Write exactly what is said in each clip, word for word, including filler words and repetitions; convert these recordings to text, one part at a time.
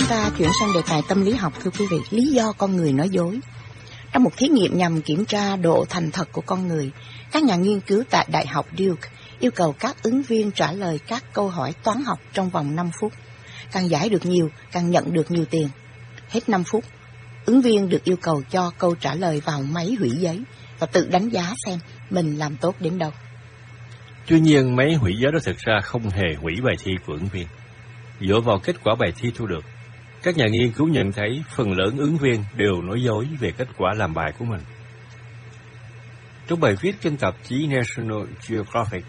ta chuyển sang đề tài tâm lý học, thưa quý vị, lý do con người nói dối. Trong một thí nghiệm nhằm kiểm tra độ thành thật của con người, các nhà nghiên cứu tại Đại học Duke yêu cầu các ứng viên trả lời các câu hỏi toán học trong vòng năm phút. Càng giải được nhiều, càng nhận được nhiều tiền. Hết năm phút, ứng viên được yêu cầu cho câu trả lời vào máy hủy giấy và tự đánh giá xem mình làm tốt đến đâu. Tuy nhiên, máy hủy giấy đó thực ra không hề hủy bài thi của ứng viên. Dựa vào kết quả bài thi thu được, các nhà nghiên cứu nhận thấy phần lớn ứng viên đều nói dối về kết quả làm bài của mình. Trong bài viết trên tạp chí National Geographic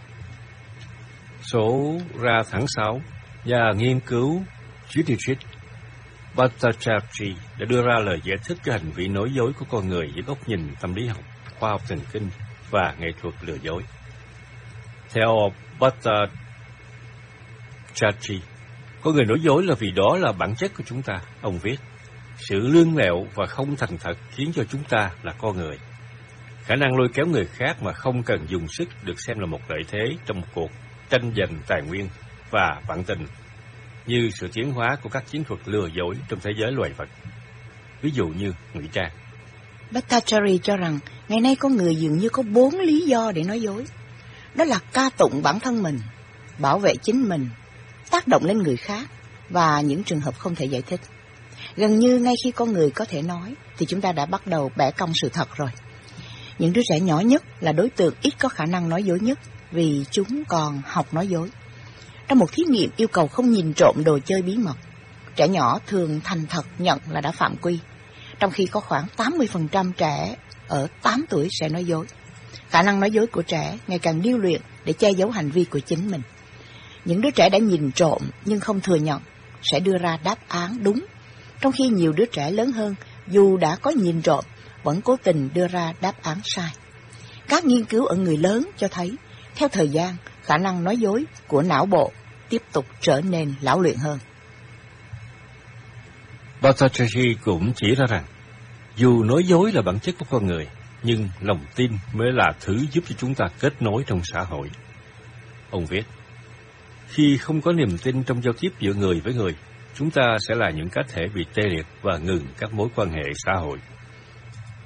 số ra tháng sáu, nhà nghiên cứu Judith Bhattacharjee đã đưa ra lời giải thích cho hành vi nói dối của con người dưới góc nhìn tâm lý học, khoa học thần kinh và nghệ thuật lừa dối. Theo Bhattacharjee, con người nói dối là vì đó là bản chất của chúng ta. Ông viết, sự lương lẹo và không thành thật khiến cho chúng ta là con người. Khả năng lôi kéo người khác mà không cần dùng sức được xem là một lợi thế trong một cuộc tranh giành tài nguyên và vạn tình, như sự tiến hóa của các chiến thuật lừa dối trong thế giới loài vật, ví dụ như ngụy trang. Bhattacharjee cho rằng ngày nay con người dường như có bốn lý do để nói dối. Đó là ca tụng bản thân mình, bảo vệ chính mình, tác động lên người khác và những trường hợp không thể giải thích. Gần như ngay khi con người có thể nói thì chúng ta đã bắt đầu bẻ cong sự thật rồi. Những đứa trẻ nhỏ nhất là đối tượng ít có khả năng nói dối nhất vì chúng còn học nói dối. Trong một thí nghiệm yêu cầu không nhìn trộm đồ chơi bí mật, trẻ nhỏ thường thành thật nhận là đã phạm quy, trong khi có khoảng tám mươi phần trăm trẻ ở tám tuổi sẽ nói dối. Khả năng nói dối của trẻ ngày càng điêu luyện để che giấu hành vi của chính mình. Những đứa trẻ đã nhìn trộm nhưng không thừa nhận sẽ đưa ra đáp án đúng, trong khi nhiều đứa trẻ lớn hơn dù đã có nhìn trộm vẫn cố tình đưa ra đáp án sai. Các nghiên cứu ở người lớn cho thấy, theo thời gian, khả năng nói dối của não bộ tiếp tục trở nên lão luyện hơn. Bhattacharjee cũng chỉ ra rằng, dù nói dối là bản chất của con người, nhưng lòng tin mới là thứ giúp cho chúng ta kết nối trong xã hội. Ông viết, khi không có niềm tin trong giao tiếp giữa người với người, chúng ta sẽ là những cá thể bị tê liệt và ngừng các mối quan hệ xã hội.